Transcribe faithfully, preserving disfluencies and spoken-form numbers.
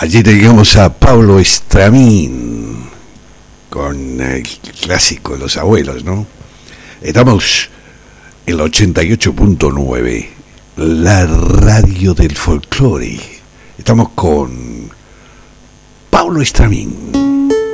Allí teníamos a Pablo Estramín con el clásico de los abuelos, ¿no? Estamos en el ochenta y ocho punto nueve, la radio del folclore. Estamos con Pablo Estramín.